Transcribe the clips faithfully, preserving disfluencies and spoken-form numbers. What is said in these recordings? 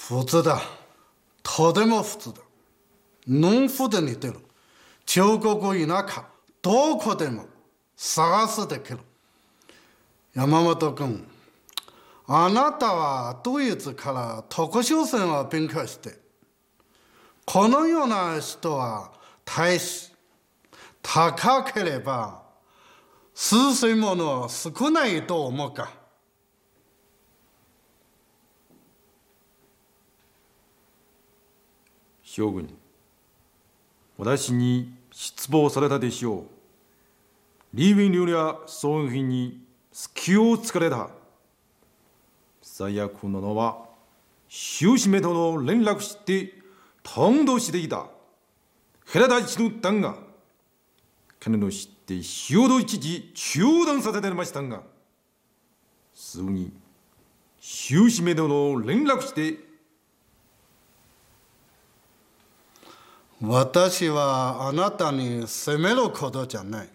不知道，とても不知道。農夫で似てる。彫刻田舎、どこでも探すできる。山本君、あなたはドイツから特殊線を勉強して、このような人は大使、高ければ数千もの少ないと思うか。 将軍、私に失望されたでしょう。リービン流や装品に隙を突かれた。最悪なのは、終始めとの連絡して通道していた。ヘラ大地の旦が、彼の知って潮戸一時中断させてましたが、すぐに終始めとの連絡して、 私はあなたに責めることじゃない。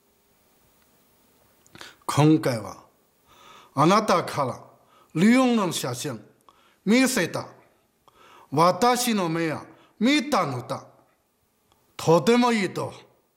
今回はあなたからリオンの写真見せた。私の目は見たのだ。とてもいいと。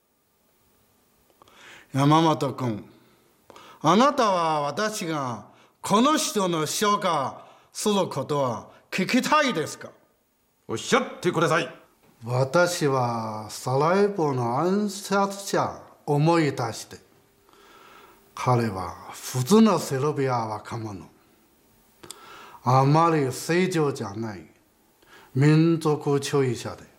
山本君、あなたは私がこの人の紹介することは聞きたいですか？ おっしゃってください。 私はサラエボの暗殺者を思い出して、彼は普通のセルビア若者、あまり正常じゃない民族主義者で、